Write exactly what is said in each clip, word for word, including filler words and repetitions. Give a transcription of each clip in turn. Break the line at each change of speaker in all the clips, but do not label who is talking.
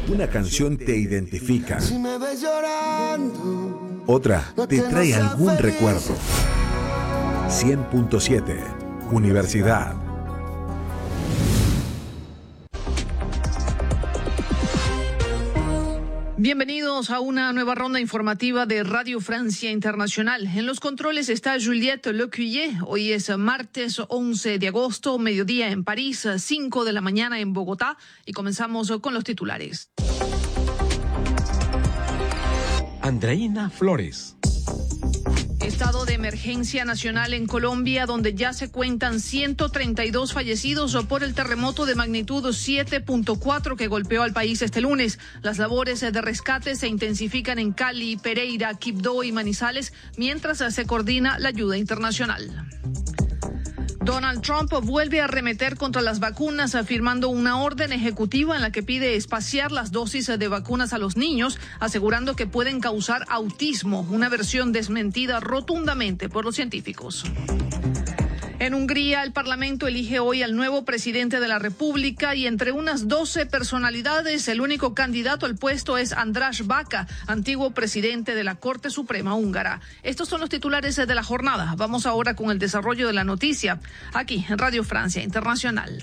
Una canción te identifica.
Si me ves llorando,
Otra te trae algún recuerdo. cien punto siete, Universidad.
Bienvenidos a una nueva ronda informativa de Radio Francia Internacional. En los controles está Juliette Lecuyer. Hoy es martes once de agosto, mediodía en París, cinco de la mañana en Bogotá, y comenzamos con los titulares.
Andreina Flores.
Estado de emergencia nacional en Colombia, donde ya se cuentan ciento treinta y dos fallecidos por el terremoto de magnitud siete punto cuatro que golpeó al país este lunes. Las labores de rescate se intensifican en Cali, Pereira, Quibdó y Manizales, mientras se coordina la ayuda internacional. Donald Trump vuelve a arremeter contra las vacunas, firmando una orden ejecutiva en la que pide espaciar las dosis de vacunas a los niños, asegurando que pueden causar autismo, una versión desmentida rotundamente por los científicos. En Hungría, el Parlamento elige hoy al nuevo presidente de la República y entre unas doce personalidades, el único candidato al puesto es András Baka, antiguo presidente de la Corte Suprema húngara. Estos son los titulares de la jornada. Vamos ahora con el desarrollo de la noticia, aquí en Radio Francia Internacional.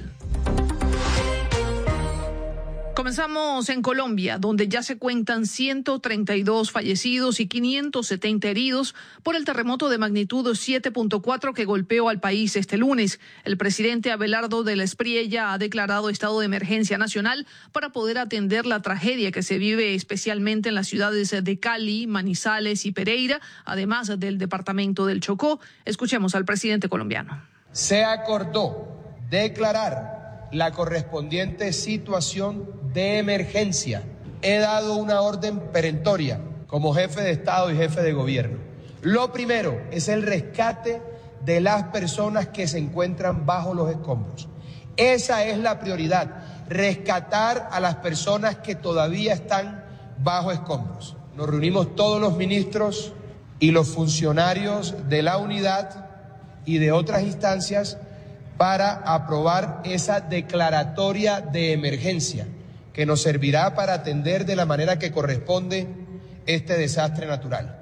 Comenzamos en Colombia, donde ya se cuentan ciento treinta y dos fallecidos y quinientos setenta heridos por el terremoto de magnitud siete punto cuatro que golpeó al país este lunes. El presidente Abelardo de la Espriella ha declarado estado de emergencia nacional para poder atender la tragedia que se vive especialmente en las ciudades de Cali, Manizales y Pereira, además del departamento del Chocó. Escuchemos al presidente colombiano.
Se acordó declarar la correspondiente situación de emergencia. He dado una orden perentoria como jefe de Estado y jefe de gobierno. Lo primero es el rescate de las personas que se encuentran bajo los escombros. Esa es la prioridad, rescatar a las personas que todavía están bajo escombros. Nos reunimos todos los ministros y los funcionarios de la unidad y de otras instancias para aprobar esa declaratoria de emergencia que nos servirá para atender de la manera que corresponde este desastre natural.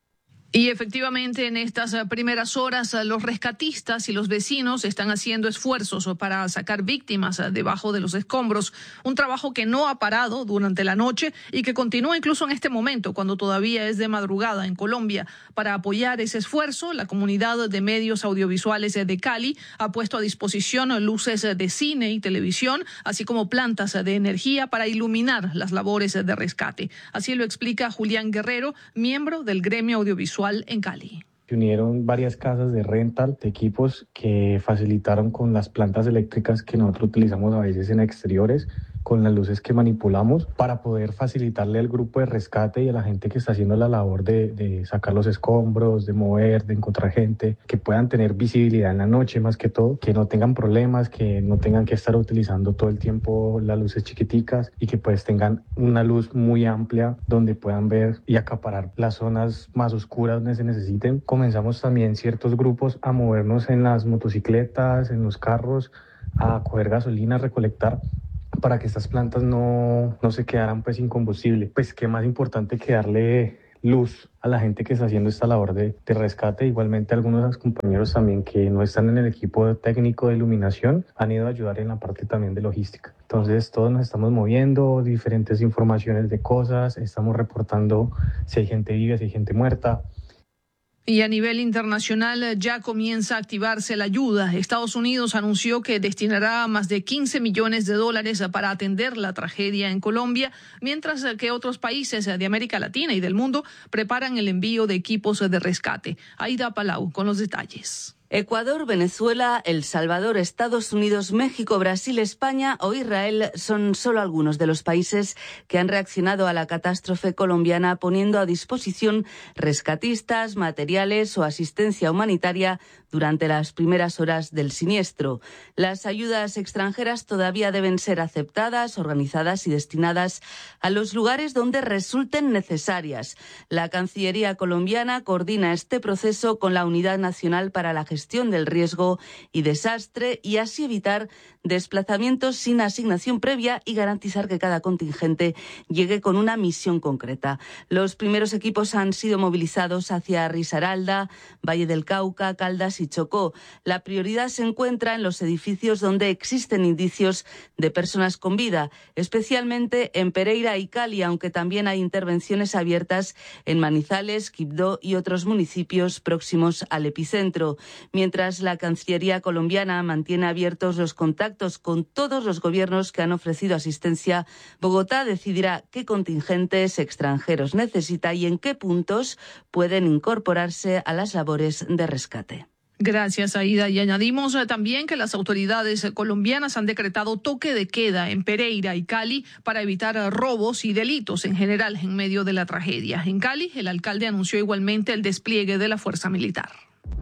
Y efectivamente, en estas primeras horas, los rescatistas y los vecinos están haciendo esfuerzos para sacar víctimas debajo de los escombros, un trabajo que no ha parado durante la noche y que continúa incluso en este momento, cuando todavía es de madrugada en Colombia. Para apoyar ese esfuerzo, la comunidad de medios audiovisuales de Cali ha puesto a disposición luces de cine y televisión, así como plantas de energía para iluminar las labores de rescate. Así lo explica Julián Guerrero, miembro del gremio audiovisual en Cali.
Se unieron varias casas de rental de equipos que facilitaron con las plantas eléctricas que nosotros utilizamos a veces en exteriores, con las luces que manipulamos para poder facilitarle al grupo de rescate y a la gente que está haciendo la labor de, de sacar los escombros, de mover, de encontrar gente, que puedan tener visibilidad en la noche más que todo, que no tengan problemas, que no tengan que estar utilizando todo el tiempo las luces chiquiticas y que pues tengan una luz muy amplia donde puedan ver y acaparar las zonas más oscuras donde se necesiten. Comenzamos también ciertos grupos a movernos en las motocicletas, en los carros, a coger gasolina, a recolectar, para que estas plantas no, no se quedaran pues sin combustible. Pues qué más importante que darle luz a la gente que está haciendo esta labor de, de rescate. Igualmente algunos de los compañeros también que no están en el equipo técnico de iluminación han ido a ayudar en la parte también de logística. Entonces todos nos estamos moviendo, diferentes informaciones de cosas, estamos reportando si hay gente viva, si hay gente muerta.
Y a nivel internacional ya comienza a activarse la ayuda. Estados Unidos anunció que destinará más de quince millones de dólares para atender la tragedia en Colombia, mientras que otros países de América Latina y del mundo preparan el envío de equipos de rescate. Aida Palau con los detalles.
Ecuador, Venezuela, El Salvador, Estados Unidos, México, Brasil, España o Israel son solo algunos de los países que han reaccionado a la catástrofe colombiana poniendo a disposición rescatistas, materiales o asistencia humanitaria durante las primeras horas del siniestro. Las ayudas extranjeras todavía deben ser aceptadas, organizadas y destinadas a los lugares donde resulten necesarias. La Cancillería colombiana coordina este proceso con la Unidad Nacional para la Gestión gestión del riesgo y desastre y así evitar desplazamientos sin asignación previa y garantizar que cada contingente llegue con una misión concreta. Los primeros equipos han sido movilizados hacia Risaralda, Valle del Cauca, Caldas y Chocó. La prioridad se encuentra en los edificios donde existen indicios de personas con vida, especialmente en Pereira y Cali, aunque también hay intervenciones abiertas en Manizales, Quibdó y otros municipios próximos al epicentro. Mientras la Cancillería colombiana mantiene abiertos los contactos con todos los gobiernos que han ofrecido asistencia, Bogotá decidirá qué contingentes extranjeros necesita y en qué puntos pueden incorporarse a las labores de rescate.
Gracias, Aida. Y añadimos también que las autoridades colombianas han decretado toque de queda en Pereira y Cali para evitar robos y delitos en general en medio de la tragedia. En Cali, el alcalde anunció igualmente el despliegue de la fuerza militar.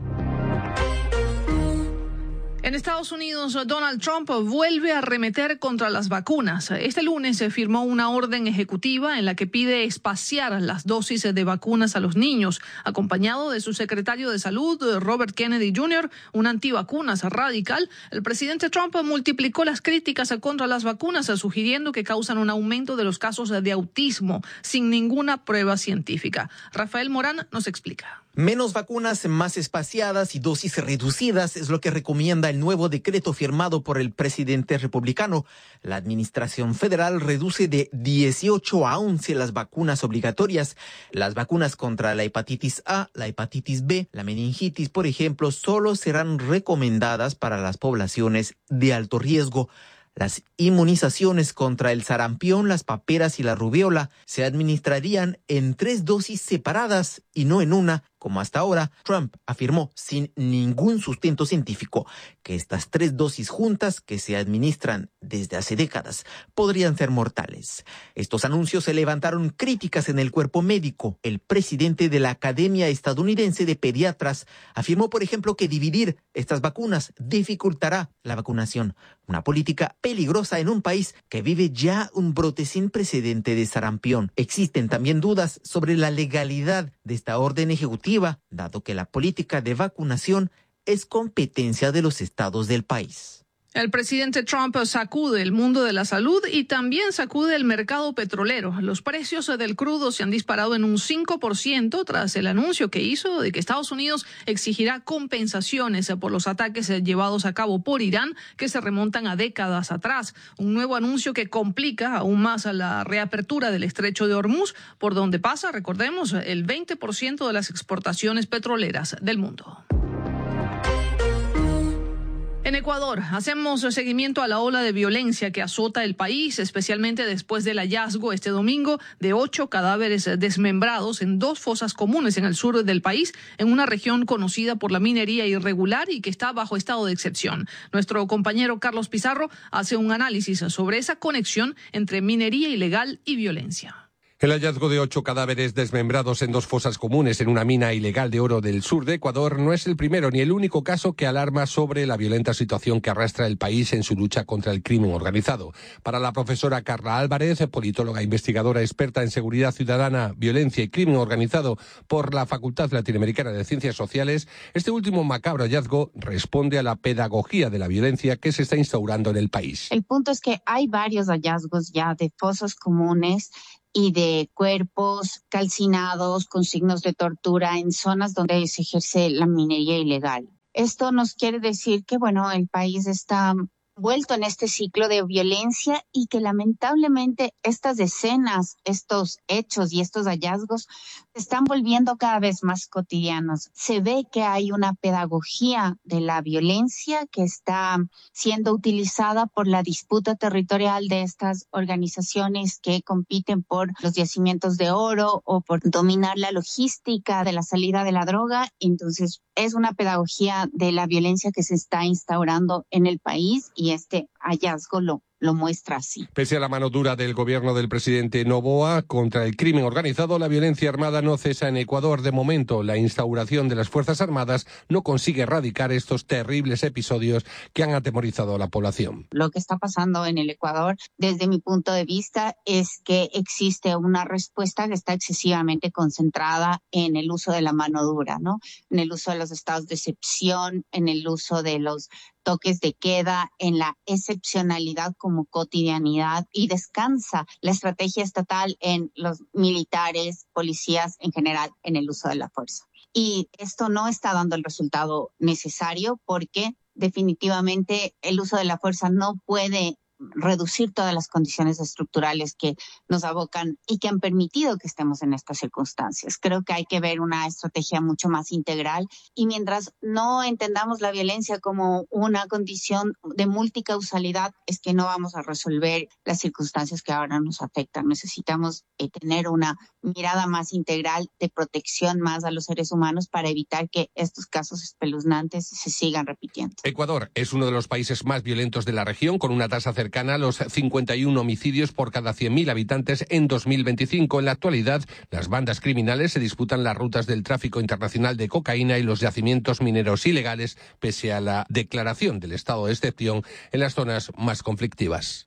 En Estados Unidos, Donald Trump vuelve a arremeter contra las vacunas. Este lunes se firmó una orden ejecutiva en la que pide espaciar las dosis de vacunas a los niños, acompañado de su secretario de Salud, Robert Kennedy junior, un antivacunas radical. El presidente Trump multiplicó las críticas contra las vacunas, sugiriendo que causan un aumento de los casos de autismo, sin ninguna prueba científica. Rafael Morán nos explica.
Menos vacunas, más espaciadas y dosis reducidas es lo que recomienda el nuevo decreto firmado por el presidente republicano. La administración federal reduce de dieciocho a once las vacunas obligatorias. Las vacunas contra la hepatitis A, la hepatitis B, la meningitis, por ejemplo, solo serán recomendadas para las poblaciones de alto riesgo. Las inmunizaciones contra el sarampión, las paperas y la rubiola se administrarían en tres dosis separadas y no en una, como hasta ahora. Trump afirmó sin ningún sustento científico que estas tres dosis juntas, que se administran desde hace décadas, podrían ser mortales. Estos anuncios se levantaron críticas en el cuerpo médico. El presidente de la Academia Estadounidense de Pediatras afirmó, por ejemplo, que dividir estas vacunas dificultará la vacunación, una política peligrosa en un país que vive ya un brote sin precedente de sarampión. Existen también dudas sobre la legalidad de esta orden ejecutiva, dado que la política de vacunación es competencia de los estados del país.
El presidente Trump sacude el mundo de la salud y también sacude el mercado petrolero. Los precios del crudo se han disparado en un cinco por ciento tras el anuncio que hizo de que Estados Unidos exigirá compensaciones por los ataques llevados a cabo por Irán, que se remontan a décadas atrás. Un nuevo anuncio que complica aún más la reapertura del estrecho de Hormuz, por donde pasa, recordemos, el veinte por ciento de las exportaciones petroleras del mundo. En Ecuador, hacemos seguimiento a la ola de violencia que azota el país, especialmente después del hallazgo este domingo de ocho cadáveres desmembrados en dos fosas comunes en el sur del país, en una región conocida por la minería irregular y que está bajo estado de excepción. Nuestro compañero Carlos Pizarro hace un análisis sobre esa conexión entre minería ilegal y violencia.
El hallazgo de ocho cadáveres desmembrados en dos fosas comunes en una mina ilegal de oro del sur de Ecuador no es el primero ni el único caso que alarma sobre la violenta situación que arrastra el país en su lucha contra el crimen organizado. Para la profesora Carla Álvarez, politóloga investigadora experta en seguridad ciudadana, violencia y crimen organizado por la Facultad Latinoamericana de Ciencias Sociales, este último macabro hallazgo responde a la pedagogía de la violencia que se está instaurando en el país.
El punto es que hay varios hallazgos ya de fosas comunes y de cuerpos calcinados con signos de tortura en zonas donde se ejerce la minería ilegal. Esto nos quiere decir que, bueno, el país está vuelto en este ciclo de violencia y que lamentablemente estas escenas, estos hechos y estos hallazgos se están volviendo cada vez más cotidianos. Se ve que hay una pedagogía de la violencia que está siendo utilizada por la disputa territorial de estas organizaciones que compiten por los yacimientos de oro o por dominar la logística de la salida de la droga. Entonces, es una pedagogía de la violencia que se está instaurando en el país y este hallazgo lo lo muestra así.
Pese a la mano dura del gobierno del presidente Noboa contra el crimen organizado, la violencia armada no cesa en Ecuador. De momento, la instauración de las Fuerzas Armadas no consigue erradicar estos terribles episodios que han atemorizado a la población.
Lo que está pasando en el Ecuador, desde mi punto de vista, es que existe una respuesta que está excesivamente concentrada en el uso de la mano dura, ¿no? En el uso de los estados de excepción, en el uso de los toques de queda, en la excepcionalidad como cotidianidad, y descansa la estrategia estatal en los militares, policías en general, en el uso de la fuerza. Y esto no está dando el resultado necesario porque definitivamente el uso de la fuerza no puede reducir todas las condiciones estructurales que nos abocan y que han permitido que estemos en estas circunstancias. Creo que hay que ver una estrategia mucho más integral y mientras no entendamos la violencia como una condición de multicausalidad, es que no vamos a resolver las circunstancias que ahora nos afectan. Necesitamos eh, tener una mirada más integral de protección más a los seres humanos para evitar que estos casos espeluznantes se sigan repitiendo.
Ecuador es uno de los países más violentos de la región, con una tasa cercana cercana a los cincuenta y uno homicidios por cada cien mil habitantes en dos mil veinticinco. En la actualidad, las bandas criminales se disputan las rutas del tráfico internacional de cocaína y los yacimientos mineros ilegales, pese a la declaración del estado de excepción en las zonas más conflictivas.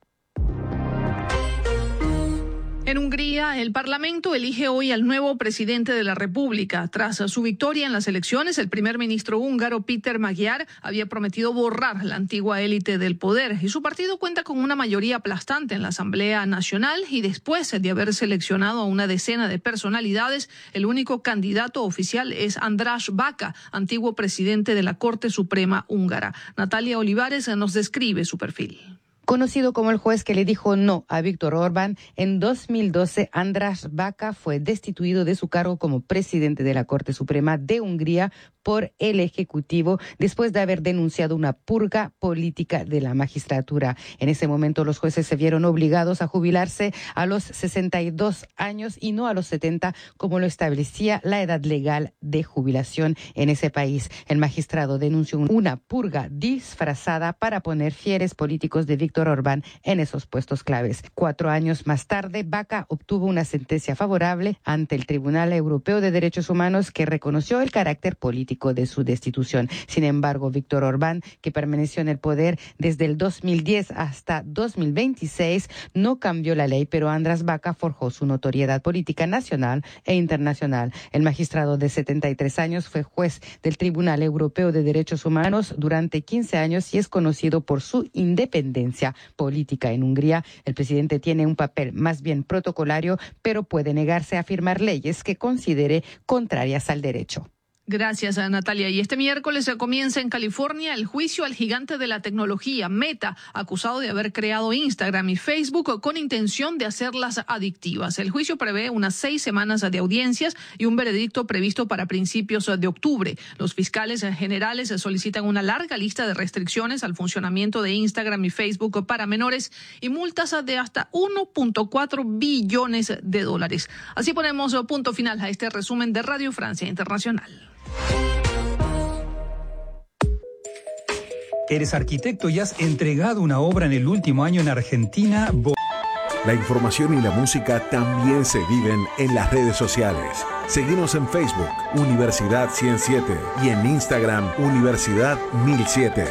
En Hungría, el Parlamento elige hoy al nuevo presidente de la República. Tras su victoria en las elecciones, el primer ministro húngaro, Péter Magyar, había prometido borrar la antigua élite del poder y su partido cuenta con una mayoría aplastante en la Asamblea Nacional y después de haber seleccionado a una decena de personalidades, el único candidato oficial es András Baka, antiguo presidente de la Corte Suprema húngara. Natalia Olivares nos describe su perfil.
Conocido como el juez que le dijo no a Viktor Orbán, en dos mil doce András Baka fue destituido de su cargo como presidente de la Corte Suprema de Hungría por el Ejecutivo después de haber denunciado una purga política de la magistratura. En ese momento los jueces se vieron obligados a jubilarse a los sesenta y dos años y no a los setenta, como lo establecía la edad legal de jubilación en ese país. El magistrado denunció una purga disfrazada para poner fieles políticos de Viktor Orbán en esos puestos claves. Cuatro años más tarde, Baka obtuvo una sentencia favorable ante el Tribunal Europeo de Derechos Humanos que reconoció el carácter político de su destitución. Sin embargo, Viktor Orbán, que permaneció en el poder desde el dos mil diez hasta dos mil veintiséis, no cambió la ley, pero András Baka forjó su notoriedad política nacional e internacional. El magistrado de setenta y tres años fue juez del Tribunal Europeo de Derechos Humanos durante quince años y es conocido por su independencia política. En Hungría, el presidente tiene un papel más bien protocolario, pero puede negarse a firmar leyes que considere contrarias al derecho.
Gracias, Natalia. Y este miércoles se comienza en California el juicio al gigante de la tecnología, Meta, acusado de haber creado Instagram y Facebook con intención de hacerlas adictivas. El juicio prevé unas seis semanas de audiencias y un veredicto previsto para principios de octubre. Los fiscales generales solicitan una larga lista de restricciones al funcionamiento de Instagram y Facebook para menores y multas de hasta uno punto cuatro billones de dólares. Así ponemos punto final a este resumen de Radio Francia Internacional.
Eres arquitecto y has entregado una obra en el último año en Argentina.
La información y la música también se viven en las redes sociales. Seguinos en Facebook, Universidad ciento siete, y en Instagram, Universidad mil siete.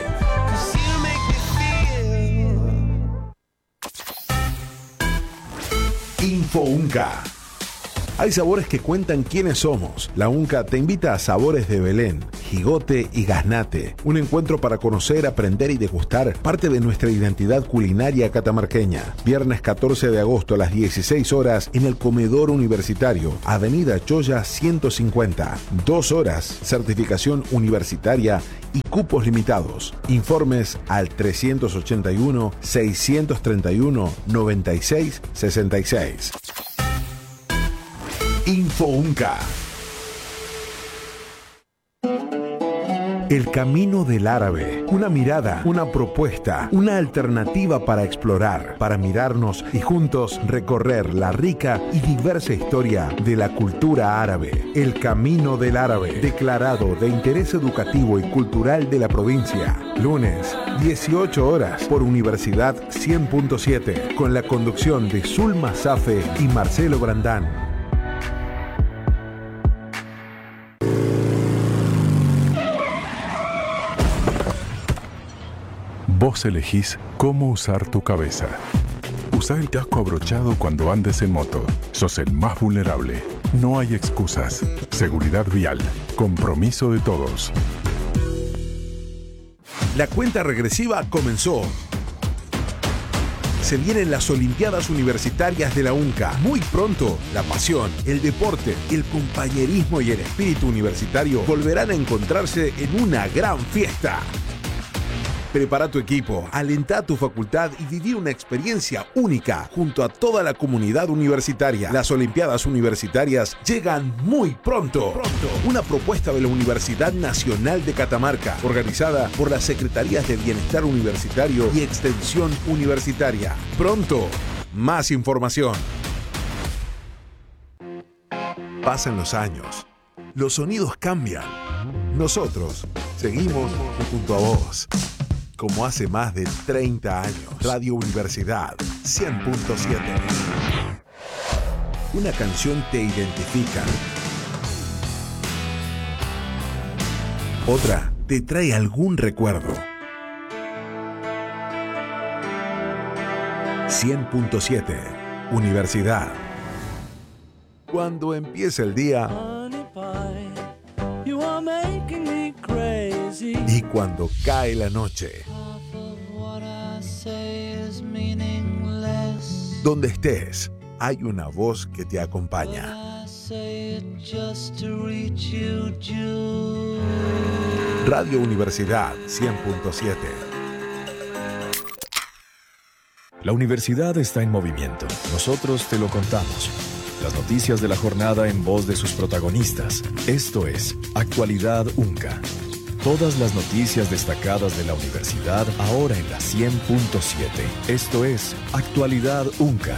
Info UNCA. Hay sabores que cuentan quiénes somos. La UNCA te invita a Sabores de Belén, Jigote y Gaznate. Un encuentro para conocer, aprender y degustar parte de nuestra identidad culinaria catamarqueña. Viernes catorce de agosto a las dieciséis horas en el Comedor Universitario, Avenida Choya ciento cincuenta. Dos horas, certificación universitaria y cupos limitados. Informes al trescientos ochenta y uno, seiscientos treinta y uno, noventa y seis sesenta y seis. Info UNCA. El Camino del Árabe. Una mirada, una propuesta, una alternativa para explorar, para mirarnos y juntos recorrer la rica y diversa historia de la cultura árabe. El Camino del Árabe, declarado de interés educativo y cultural de la provincia. Lunes, dieciocho horas, por Universidad cien punto siete, con la conducción de Zulma Safe y Marcelo Brandán.
Vos elegís cómo usar tu cabeza. Usa el casco abrochado cuando andes en moto. Sos el más vulnerable. No hay excusas. Seguridad vial. Compromiso de todos.
La cuenta regresiva comenzó. Se vienen las Olimpiadas Universitarias de la UNCA. Muy pronto, la pasión, el deporte, el compañerismo y el espíritu universitario volverán a encontrarse en una gran fiesta. Prepara tu equipo, alenta a tu facultad y viví una experiencia única junto a toda la comunidad universitaria. Las Olimpiadas Universitarias llegan muy pronto. pronto. Una propuesta de la Universidad Nacional de Catamarca, organizada por las Secretarías de Bienestar Universitario y Extensión Universitaria. Pronto, más información. Pasan los años, los sonidos cambian. Nosotros seguimos junto a vos. Como hace más de treinta años. Radio Universidad cien punto siete. Una canción te identifica. Otra te trae algún recuerdo. cien punto siete. Universidad. Cuando empieza el día y cuando cae la noche. Donde estés, hay una voz que te acompaña. Radio Universidad cien punto siete.
La universidad está en movimiento. Nosotros te lo contamos. Las noticias de la jornada en voz de sus protagonistas. Esto es Actualidad UNCA. Todas las noticias destacadas de la universidad ahora en la cien punto siete. Esto es Actualidad UNCA.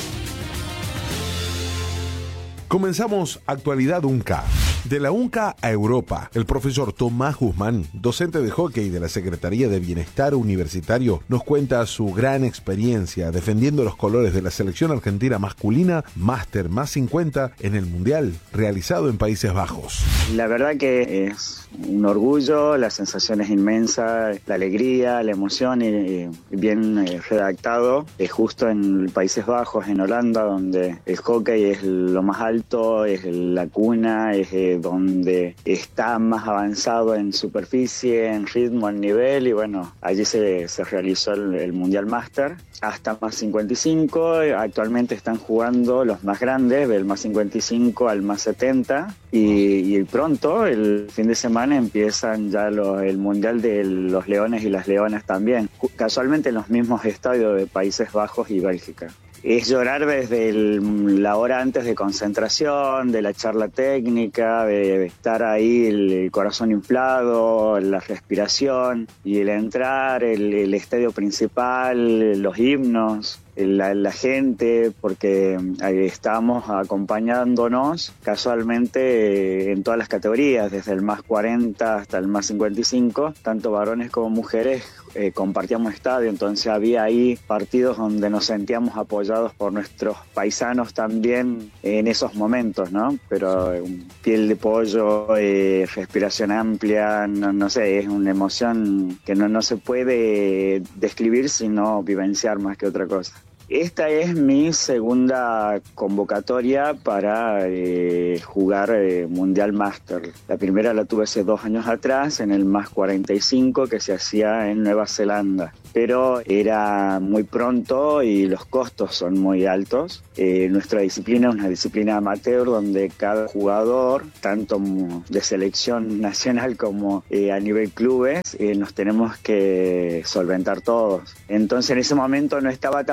Comenzamos Actualidad UNCA. De la UNCA a Europa, el profesor Tomás Guzmán, docente de hockey de la Secretaría de Bienestar Universitario, nos cuenta su gran experiencia defendiendo los colores de la selección argentina masculina Máster más cincuenta en el Mundial realizado en Países Bajos.
La verdad que es un orgullo, la sensación es inmensa, la alegría, la emoción y, y bien eh, redactado. Es justo en Países Bajos, en Holanda, donde el hockey es lo más alto, es la cuna, es eh, donde está más avanzado en superficie, en ritmo, en nivel, y bueno, allí se, se realizó el, el Mundial Máster hasta más cincuenta y cinco. Actualmente están jugando los más grandes, del más cincuenta y cinco al más setenta, y, y pronto, el fin de semana, empiezan ya lo, el Mundial de los Leones y las Leonas también, casualmente en los mismos estadios de Países Bajos y Bélgica. Es llorar desde el, la hora antes de concentración, de la charla técnica, de, de estar ahí el, el corazón inflado, la respiración, y el entrar, el, el estadio principal, los himnos, la, la gente, porque ahí estábamos acompañándonos casualmente en todas las categorías, desde el más cuarenta hasta el más cincuenta y cinco, tanto varones como mujeres. Eh, compartíamos estadio, entonces había ahí partidos donde nos sentíamos apoyados por nuestros paisanos también en esos momentos, ¿no? Pero eh, piel de pollo, eh, respiración amplia, no, no sé, es una emoción que no, no se puede describir sino vivenciar más que otra cosa. Esta es mi segunda convocatoria para eh, jugar eh, Mundial Máster. La primera la tuve hace dos años atrás en el más cuarenta y cinco que se hacía en Nueva Zelanda. Pero era muy pronto y los costos son muy altos. Eh, nuestra disciplina es una disciplina amateur donde cada jugador, tanto de selección nacional como eh, a nivel clubes, eh, nos tenemos que solventar todos. Entonces en ese momento no estaba tan preparado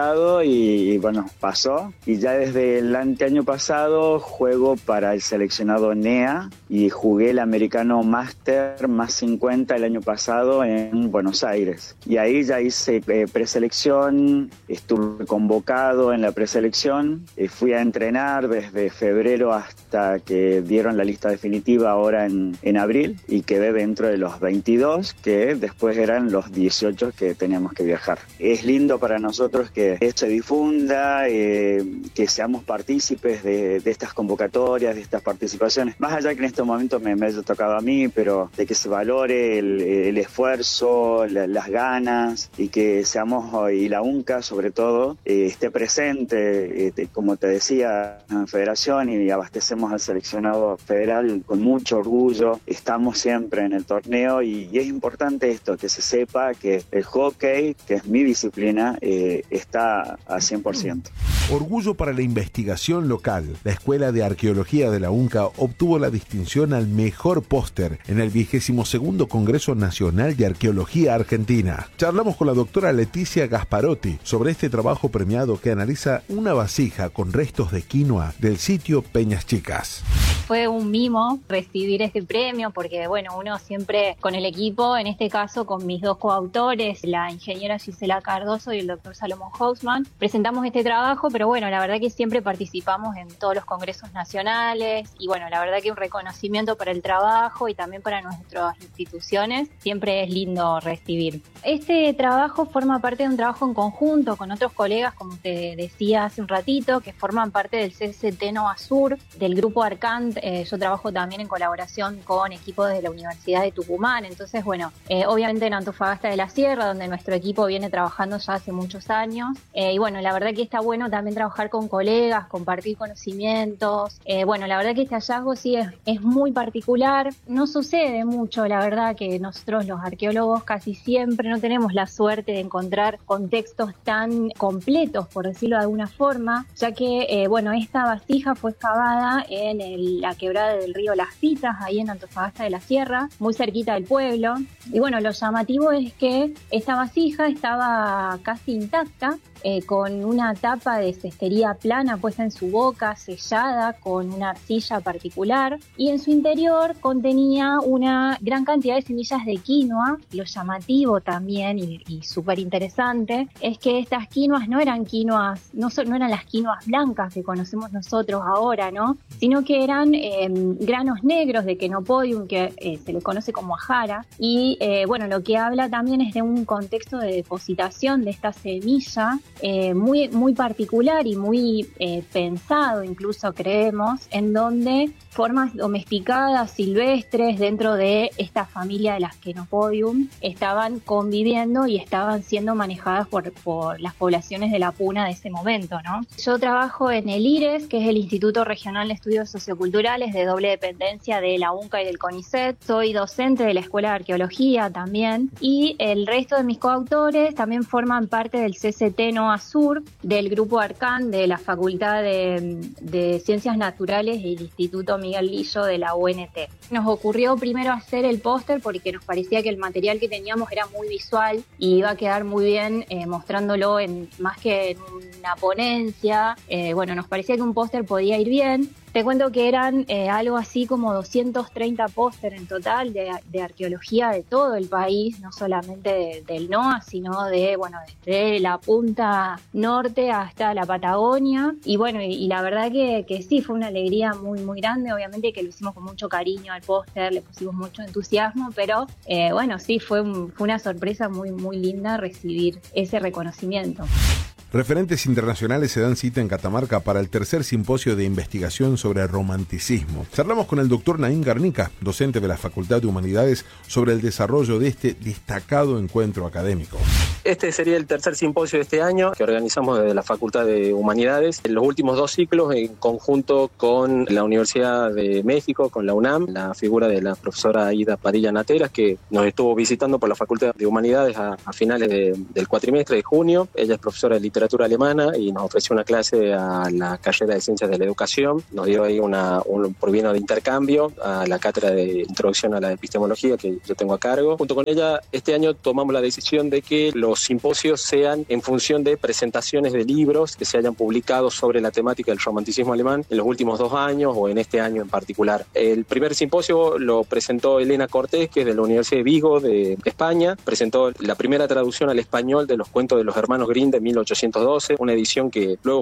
complicado y, y bueno, pasó. Y ya desde el anteaño pasado juego para el seleccionado N E A y jugué el americano Master más cincuenta el año pasado en Buenos Aires. Y ahí ya hice eh, preselección, estuve convocado en la preselección, eh, fui a entrenar desde febrero hasta que dieron la lista definitiva ahora en, en abril y quedé dentro de los veintidós, que después eran los dieciocho que teníamos que viajar. Es lindo para nosotros que se difunda, eh, que seamos partícipes de, de estas convocatorias, de estas participaciones, más allá que en este momento me, me haya tocado a mí, pero de que se valore el, el esfuerzo, la, las ganas y que seamos, y la UNCA sobre todo, eh, esté presente, eh, como te decía, en la federación, y abastecemos al seleccionado federal con mucho orgullo. Estamos siempre en el torneo y, y es importante esto, que se sepa que el hockey, que es mi disciplina, eh, está a cien por ciento.
Orgullo para la investigación local. La Escuela de Arqueología de la UNCA obtuvo la distinción al mejor póster en el vigésimo segundo Congreso Nacional de Arqueología Argentina. Charlamos con la doctora Leticia Gasparotti sobre este trabajo premiado que analiza una vasija con restos de quinoa del sitio Peñas Chicas.
Fue un mimo recibir este premio porque, bueno, uno siempre con el equipo, en este caso con mis dos coautores, la ingeniera Gisela Cardoso y el doctor Salomón Hausman, presentamos este trabajo, pero bueno, la verdad que siempre participamos en todos los congresos nacionales y bueno, la verdad que un reconocimiento para el trabajo y también para nuestras instituciones siempre es lindo recibir. Este trabajo forma parte de un trabajo en conjunto con otros colegas, como te decía hace un ratito, que forman parte del C C T NOA Sur, del grupo Arcant. Eh, yo trabajo también en colaboración con equipos de la Universidad de Tucumán, entonces bueno, eh, obviamente en Antofagasta de la Sierra, donde nuestro equipo viene trabajando ya hace muchos años, eh, y bueno, la verdad que está bueno también trabajar con colegas, compartir conocimientos, eh, bueno, la verdad que este hallazgo sí es, es muy particular, no sucede mucho, la verdad que nosotros los arqueólogos casi siempre no tenemos la suerte de encontrar contextos tan completos, por decirlo de alguna forma, ya que, eh, bueno, esta vasija fue excavada en el la quebrada del río Las Pitas, ahí en Antofagasta de la Sierra, muy cerquita del pueblo. Y bueno, lo llamativo es que esta vasija estaba casi intacta, eh, con una tapa de cestería plana puesta en su boca, sellada con una arcilla particular, y en su interior contenía una gran cantidad de semillas de quinoa. Lo llamativo también y, y súper interesante es que estas quinoas no eran quinoas, no, so, no eran las quinoas blancas que conocemos nosotros ahora, ¿no? Sino que eran eh, granos negros de Chenopodium, que eh, se le conoce como ajara, y eh, bueno, lo que habla también es de un contexto de depositación de esta semilla eh, muy, muy particular y muy eh, pensado, incluso creemos, en donde formas domesticadas, silvestres, dentro de esta familia de las Chenopodium, estaban conviviendo y estaban siendo manejadas por, por las poblaciones de la puna de ese momento, ¿no? Yo trabajo en el IRES, que es el Instituto Regional de Estudios Socioculturales, de doble dependencia de la UNCA y del CONICET. Soy docente de la Escuela de Arqueología también, y el resto de mis coautores también forman parte del C C T NOA Sur, del grupo Arcant de la Facultad de, de Ciencias Naturales y el Instituto Miguel Lillo de la U N T. Nos ocurrió primero hacer el póster porque nos parecía que el material que teníamos era muy visual y iba a quedar muy bien eh, mostrándolo en, más que en una ponencia. Eh, bueno, nos parecía que un póster podía ir bien. Te cuento que eran eh, algo así como doscientos treinta póster en total de, de arqueología de todo el país, no solamente de, del NOA, sino de, bueno, desde la punta norte hasta la Patagonia. Y bueno, y, y la verdad que, que sí, fue una alegría muy, muy grande. Obviamente que lo hicimos con mucho cariño al póster, le pusimos mucho entusiasmo, pero eh, bueno, sí, fue, un, fue una sorpresa muy, muy linda recibir ese reconocimiento.
Referentes internacionales se dan cita en Catamarca para el tercer simposio de investigación sobre el romanticismo. Charlamos con el doctor Naim Garnica, docente de la Facultad de Humanidades, sobre el desarrollo de este destacado encuentro académico.
Este sería el tercer simposio de este año que organizamos desde la Facultad de Humanidades. En los últimos dos ciclos, en conjunto con la Universidad de México, con la UNAM, la figura de la profesora Aida Padilla Nateras, que nos estuvo visitando por la Facultad de Humanidades a, a finales de, del cuatrimestre de junio. Ella es profesora de literatura alemana y nos ofreció una clase a la carrera de Ciencias de la Educación. Nos dio ahí una, un provino de intercambio a la cátedra de Introducción a la Epistemología que yo tengo a cargo. Junto con ella, este año tomamos la decisión de que los los simposios sean en función de presentaciones de libros que se hayan publicado sobre la temática del romanticismo alemán en los últimos dos años o en este año en particular. El primer simposio lo presentó Elena Cortés, que es de la Universidad de Vigo de España. Presentó la primera traducción al español de los cuentos de los hermanos Grimm de mil ochocientos doce, una edición que luego